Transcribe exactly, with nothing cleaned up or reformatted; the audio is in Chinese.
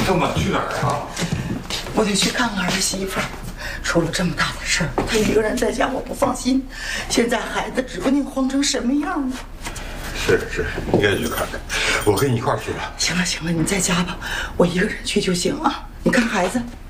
这么去哪儿啊？ 我得去看看儿媳妇儿。出了这么大的事儿，她一个人在家我不放心。现在孩子指不定慌成什么样呢。 是是，你该去看看，我跟你一块儿去吧。 行了行了，你在家吧，我一个人去就行啊。你看孩子。